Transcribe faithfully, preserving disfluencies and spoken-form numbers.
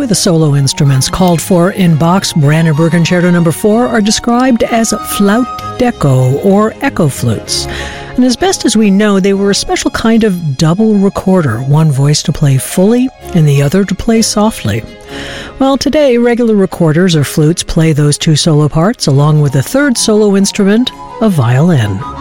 of the solo instruments called for in Bach's Brandenburg Concerto number four are described as flaut d'echo or echo flutes. And as best as we know, they were a special kind of double recorder, one voice to play fully and the other to play softly. Well, today, regular recorders or flutes play those two solo parts, along with a third solo instrument, a violin.